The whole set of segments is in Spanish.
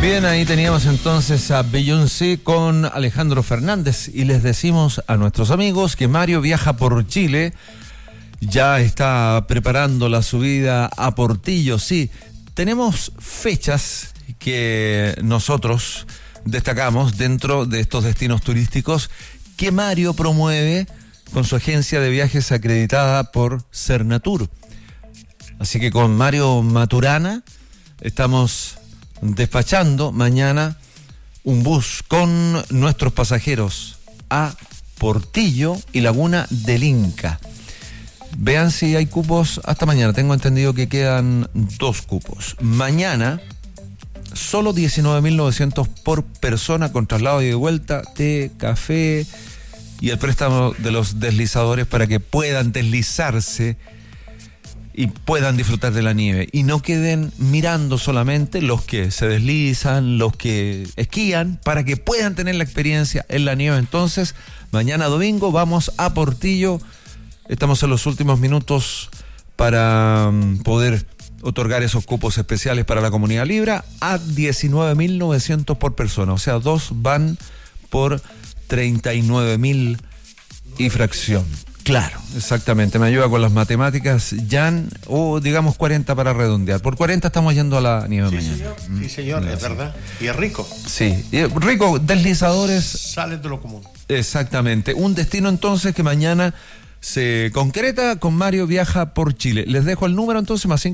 Bien, ahí teníamos entonces a Beyoncé con Alejandro Fernández y les decimos a nuestros amigos que Mario viaja por Chile, ya está preparando la subida a Portillo. Sí, tenemos fechas que nosotros destacamos dentro de estos destinos turísticos que Mario promueve con su agencia de viajes acreditada por Cernatur. Así que con Mario Maturana estamos despachando mañana un bus con nuestros pasajeros a Portillo y Laguna del Inca. Vean si hay cupos hasta mañana. Tengo entendido que quedan 2 cupos. Mañana, solo 19.900 por persona con traslado y de vuelta, té, café y el préstamo de los deslizadores para que puedan deslizarse y puedan disfrutar de la nieve y no queden mirando solamente los que se deslizan, los que esquían, para que puedan tener la experiencia en la nieve. Entonces, mañana domingo vamos a Portillo. Estamos en los últimos minutos para poder otorgar esos cupos especiales para la comunidad Libra a 19.900 por persona. O sea, 2 van por 39.000 y fracción. Claro, exactamente. Me ayuda con las matemáticas, Jan, o digamos 40 para redondear. Por 40 estamos yendo a la nieve mañana. Señor. Sí, señor, es verdad. Y es rico. Sí, y rico, deslizadores. Sales de lo común. Exactamente. Un destino entonces que mañana se concreta con Mario Viaja por Chile. Les dejo el número entonces, más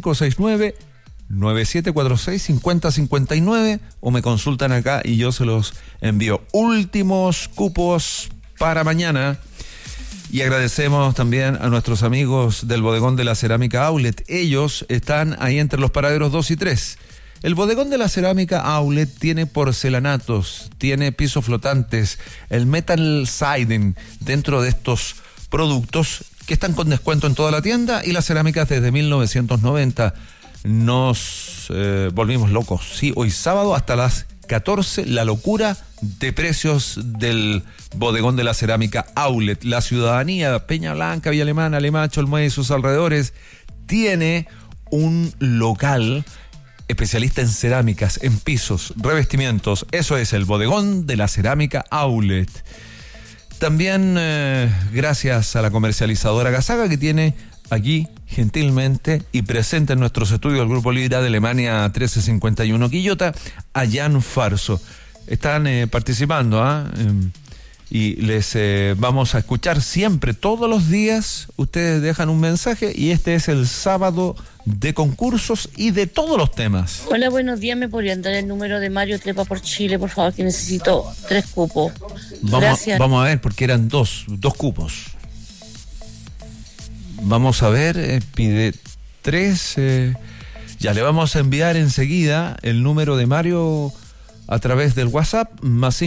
569-9746-5059, o me consultan acá y yo se los envío. Últimos cupos para mañana. Y agradecemos también a nuestros amigos del Bodegón de la Cerámica Outlet. Ellos están ahí entre los paraderos 2 y 3. El Bodegón de la Cerámica Outlet tiene porcelanatos, tiene pisos flotantes, el metal siding dentro de estos productos que están con descuento en toda la tienda, y las cerámicas desde 1990. Nos volvimos locos. Sí, hoy sábado hasta las 14, la locura de precios del Bodegón de la Cerámica Outlet. La ciudadanía, Peña Blanca, Villa Alemana, Limache, Olmué y sus alrededores, tiene un local especialista en cerámicas, en pisos, revestimientos. Eso es el Bodegón de la Cerámica Outlet. También gracias a la comercializadora Gasaga, que tiene aquí gentilmente y presente en nuestros estudios el Grupo Libra de Alemania 1351 Quillota, a Jan Farso. Están participando, y les vamos a escuchar siempre, todos los días. Ustedes dejan un mensaje y este es el sábado de concursos y de todos los temas. Hola, buenos días. ¿Me podrían dar el número de Mario Trepa por Chile, por favor? Que necesito 3 cupos. Gracias. Vamos a ver, porque eran dos cupos. Vamos a ver, pide 3. Ya le vamos a enviar enseguida el número de Mario a través del WhatsApp, más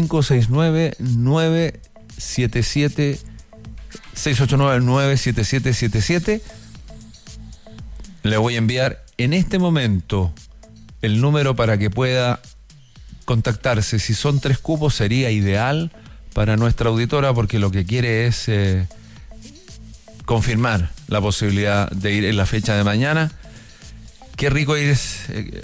569-977-689-97777. Le voy a enviar en este momento el número para que pueda contactarse. Si son 3 cupos sería ideal para nuestra auditora, porque lo que quiere es confirmar la posibilidad de ir en la fecha de mañana. Qué rico es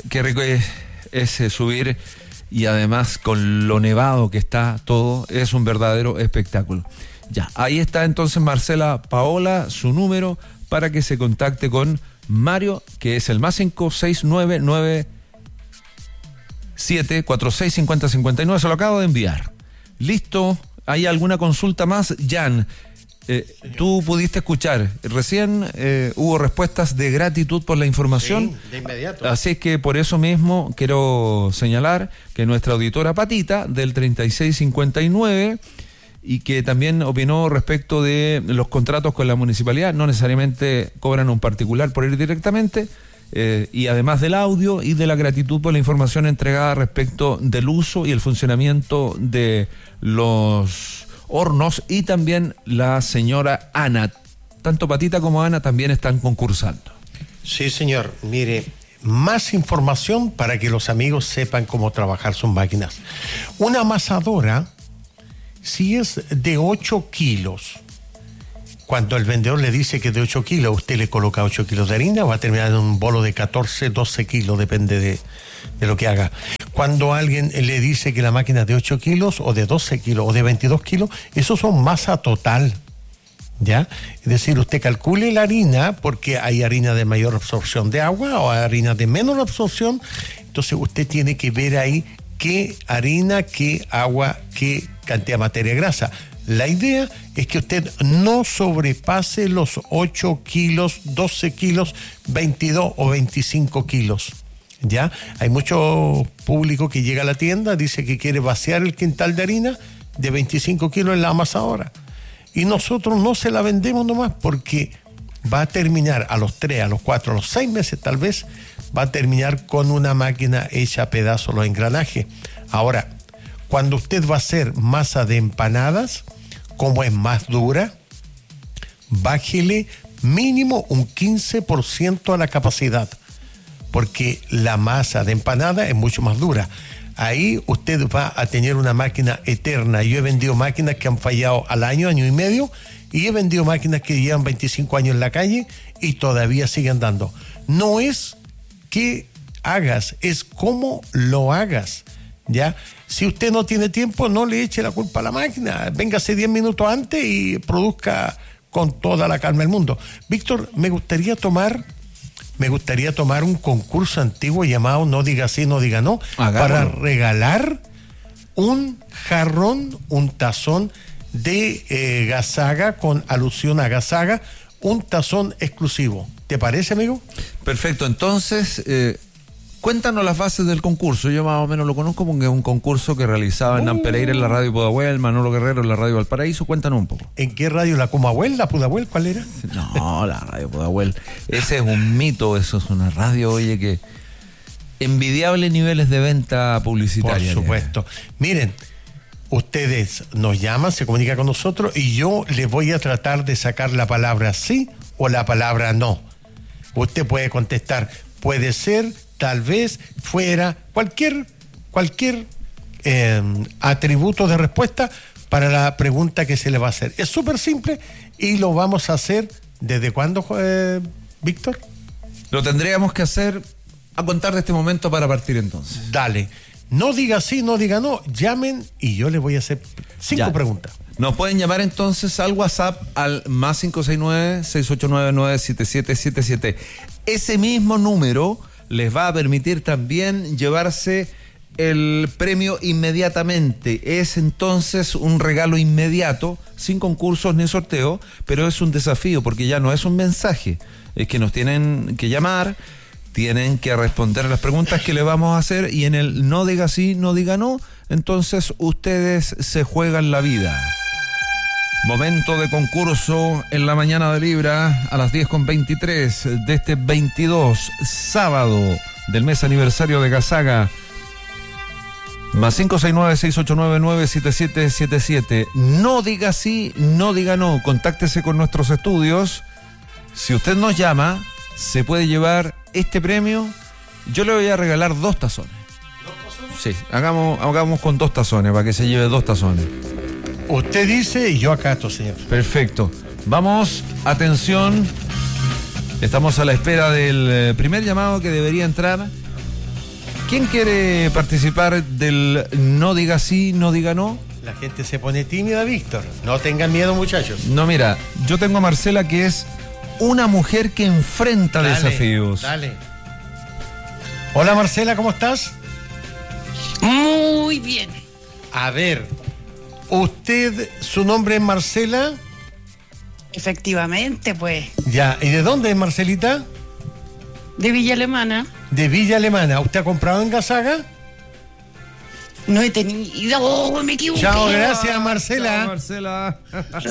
subir, y además con lo nevado que está todo, es un verdadero espectáculo. Ya, ahí está entonces Marcela Paola, su número para que se contacte con Mario, que es el más 569-9746-5059. Se lo acabo de enviar. Listo. ¿Hay alguna consulta más? Jan, tú pudiste escuchar, recién hubo respuestas de gratitud por la información. Sí, de inmediato. Así es que por eso mismo quiero señalar que nuestra auditora Patita del 3659, y que también opinó respecto de los contratos con la municipalidad, no necesariamente cobran un particular por ir directamente, y además del audio y de la gratitud por la información entregada respecto del uso y el funcionamiento de los hornos, y también la señora Ana. Tanto Patita como Ana también están concursando. Sí, señor. Mire, más información para que los amigos sepan cómo trabajar sus máquinas. Una amasadora, si es de 8 kilos, cuando el vendedor le dice que es de 8 kilos, usted le coloca 8 kilos de harina, va a terminar en un bolo de 14, 12 kilos, depende de lo que haga. cuando alguien le dice que la máquina es de 8 kilos o de 12 kilos o de 22 kilos, esos son masa total. ¿Ya? Es decir, usted calcule la harina, porque hay harina de mayor absorción de agua o hay harina de menor absorción. Entonces usted tiene que ver ahí qué harina, qué agua, qué cantidad de materia grasa. La idea es que usted no sobrepase los 8 kilos, 12 kilos, 22 o 25 kilos. ¿Ya? Hay mucho público que llega a la tienda, dice que quiere vaciar el quintal de harina de 25 kilos en la amasadora. Y nosotros no se la vendemos nomás, porque va a terminar a los 3, a los 4, a los 6 meses tal vez, va a terminar con una máquina hecha a pedazos los engranajes. Ahora, cuando usted va a hacer masa de empanadas, como es más dura, bájele mínimo un 15% a la capacidad, porque la masa de empanada es mucho más dura. Ahí usted va a tener una máquina eterna. Yo he vendido máquinas que han fallado al año, año y medio, y he vendido máquinas que llevan 25 años en la calle y todavía siguen dando. No es que hagas, es cómo lo hagas, ¿ya? Si usted no tiene tiempo, no le eche la culpa a la máquina. Véngase 10 minutos antes y produzca con toda la calma del mundo. Víctor, me gustaría tomar un concurso antiguo llamado No Diga Sí, No Diga No, para regalar un jarrón, un tazón de Gasaga, con alusión a Gasaga, un tazón exclusivo. ¿Te parece, amigo? Perfecto, entonces, cuéntanos las bases del concurso. Yo más o menos lo conozco porque es un concurso que realizaba Hernán Pereira en la radio Pudahuel, Manolo Guerrero en la radio Valparaíso. Cuéntanos un poco. ¿En qué radio? ¿La Comahuel? ¿La Pudahuel? ¿Cuál era? No, la radio Pudahuel. Ese es un mito, eso es una radio, oye, que envidiables niveles de venta publicitaria. Por supuesto. Miren, ustedes nos llaman, se comunican con nosotros y yo les voy a tratar de sacar la palabra sí o la palabra no. Usted puede contestar, puede ser, tal vez, fuera, cualquier atributo de respuesta para la pregunta que se le va a hacer. Es súper simple y lo vamos a hacer. ¿Desde cuándo, Víctor? Lo tendríamos que hacer a contar de este momento para partir entonces. Dale. No diga sí, no diga no. Llamen y yo les voy a hacer 5 preguntas. Nos pueden llamar entonces al WhatsApp al más 569-6899-7777. Ese mismo número les va a permitir también llevarse el premio inmediatamente. Es entonces un regalo inmediato, sin concursos ni sorteo, pero es un desafío porque ya no es un mensaje. Es que nos tienen que llamar, tienen que responder a las preguntas que le vamos a hacer y en el no diga sí, no diga no, entonces ustedes se juegan la vida. Momento de concurso en la mañana de Libra a las 10:23 de este 22, sábado del mes aniversario de Gasaga. Más 569-6899-7777. No diga sí, no diga no. Contáctese con nuestros estudios. Si usted nos llama, se puede llevar este premio. Yo le voy a regalar 2 tazones. ¿2 tazones? Sí, hagamos con 2 tazones para que se lleve 2 tazones. Usted dice y yo acato, señor. Perfecto. Vamos, atención. Estamos a la espera del primer llamado que debería entrar. ¿Quién quiere participar del no diga sí, no diga no? La gente se pone tímida, Víctor. No tengan miedo, muchachos. No, mira, yo tengo a Marcela, que es una mujer que enfrenta desafíos. Dale. Hola, Marcela, ¿cómo estás? Muy bien. A ver, ¿usted, su nombre es Marcela? Efectivamente, pues. Ya, ¿y de dónde es Marcelita? De Villa Alemana. De Villa Alemana. ¿Usted ha comprado en Gasaga? No he tenido. ¡Oh, me equivoqué! Chao, gracias, Marcela. Chao, Marcela.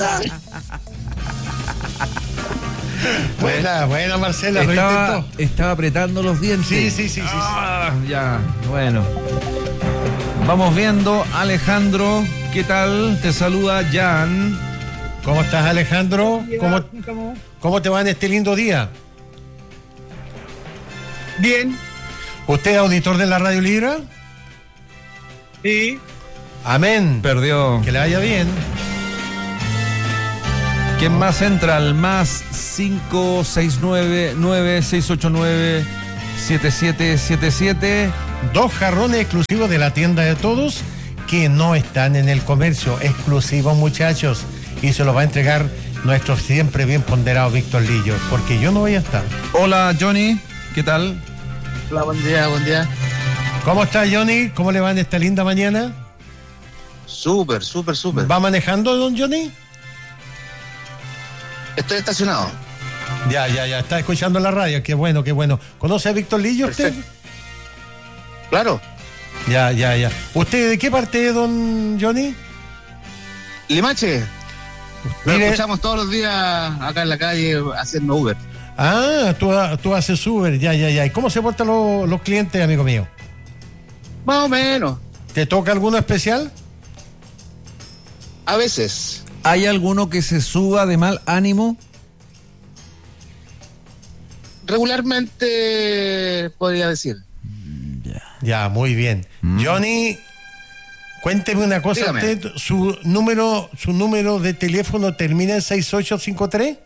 Buena, Marcela, lo intentó. Estaba apretando los dientes. Sí. Ya, bueno. Vamos viendo, Alejandro, ¿qué tal? Te saluda Jan. ¿Cómo estás, Alejandro? ¿Cómo te va en este lindo día? Bien. ¿Usted es auditor de la Radio Libra? Sí. Amén. Perdió. Que le vaya bien. ¿Quién más entra al más 569-9689-7777? 2 jarrones exclusivos de la tienda de todos que no están en el comercio, exclusivos, muchachos, y se los va a entregar nuestro siempre bien ponderado Víctor Lillo, porque yo no voy a estar. Hola, Johnny, ¿qué tal? Hola, buen día, buen día. ¿Cómo está, Johnny? ¿Cómo le va en esta linda mañana? Súper. ¿Va manejando, don Johnny? Estoy estacionado. Ya, está escuchando la radio, qué bueno. ¿Conoce a Víctor Lillo usted? Perfecto. Claro. Ya. ¿Usted de qué parte, don Johnny? Limache. Lo Mire- escuchamos todos los días acá en la calle haciendo Uber. Ah, tú haces Uber, ya. ¿Y cómo se portan los clientes, amigo mío? Más o menos. ¿Te toca alguno especial? A veces. ¿Hay alguno que se suba de mal ánimo? Regularmente podría decir. Ya, muy bien. Johnny, cuénteme una cosa. Dígame. ¿Usted, su número de teléfono termina en 6853?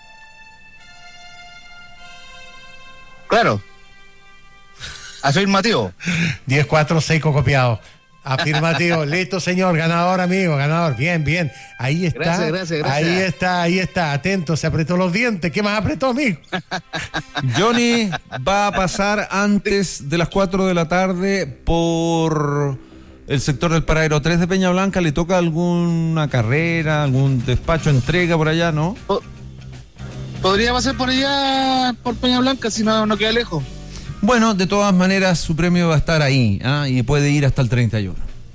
Claro. Afirmativo. 1046 copiado. Afirmativo. Listo, señor. Ganador, amigo. Ganador. Bien. Ahí está. Gracias. Ahí está. Atento. Se apretó los dientes. ¿Qué más apretó, amigo? Johnny va a pasar antes de las 4 de la tarde por el sector del Paradero 3 de Peña Blanca. ¿Le toca alguna carrera, algún despacho, entrega por allá, no? Podría pasar por allá, por Peña Blanca, si no queda lejos. Bueno, de todas maneras, su premio va a estar ahí, y puede ir hasta el 31.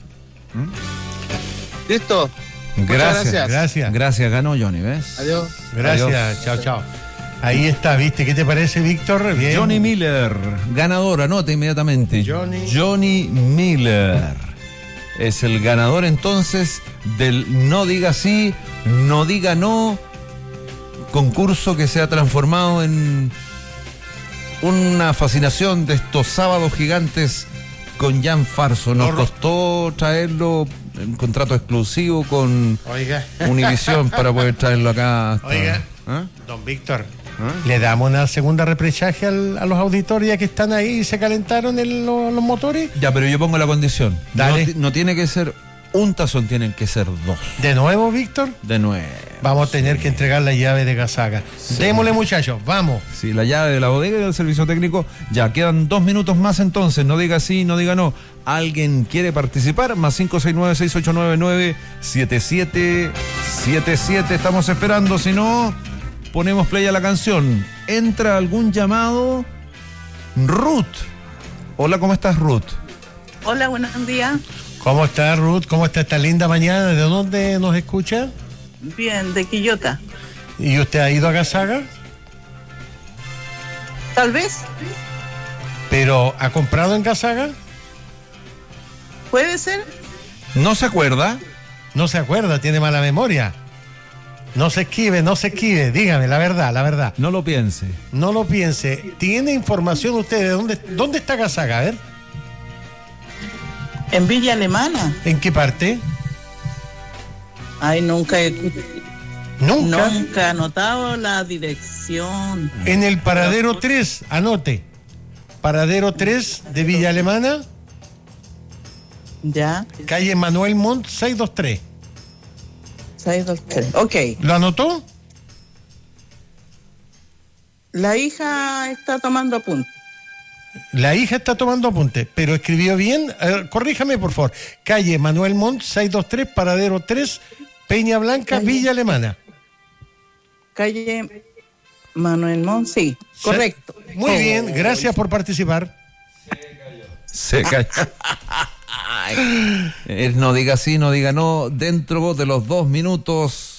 ¿Listo? Muchas gracias. Gracias, ganó Johnny, ¿ves? Adiós. Gracias. Adiós. Chao. Ahí está, ¿viste? ¿Qué te parece, Víctor? Bien. Johnny Miller, ganador, anota inmediatamente. Johnny Miller es el ganador entonces del No Diga Sí, No Diga No, concurso que se ha transformado en una fascinación de estos sábados gigantes con Jan Farso. Nos costó traerlo en contrato exclusivo con Oiga. Univisión para poder traerlo acá. Oiga. ¿Ah? Don Víctor, ¿le damos una segunda represaje a los auditores ya que están ahí y se calentaron los motores? Ya, pero yo pongo la condición. Dale. No tiene que ser un tazón, tienen que ser 2. ¿De nuevo, Víctor? De nuevo. Vamos a tener que entregar la llave de Gazaga. Démosle, muchachos, vamos. Sí, la llave de la bodega y del servicio técnico. Ya, quedan 2 minutos más entonces. No diga sí, no diga no. ¿Alguien quiere participar? Más 569-6899-7777. Estamos esperando. Si no, ponemos play a la canción. ¿Entra algún llamado? Ruth. Hola, ¿cómo estás, Ruth? Hola, buenos días. ¿Cómo está, Ruth? ¿Cómo está esta linda mañana? ¿De dónde nos escucha? Bien, de Quillota. ¿Y usted ha ido a Gazaga? Tal vez, ¿Pero ha comprado en Gazaga? puede ser. ¿No se acuerda? No se acuerda, tiene mala memoria. No se esquive. Dígame, la verdad. No lo piense. No lo piense. ¿Tiene información usted de dónde está Gazaga? A ver, En Villa Alemana. ¿en qué parte? Ay, nunca he Nunca. anotado la dirección. En el paradero 3, anote. Paradero 3 de Villa Alemana, Ya, calle Manuel Montt 623. 623. Ok. ¿Lo anotó? La hija está tomando apunte. La hija está tomando apunte, pero escribió bien. Corríjame, por favor. Calle Manuel Montt 623, paradero 3, Peña Blanca, Villa Alemana. Calle Manuel Montt, sí, correcto. Muy bien, gracias por participar. Se cayó. No diga sí, no diga no. Dentro de los 2 minutos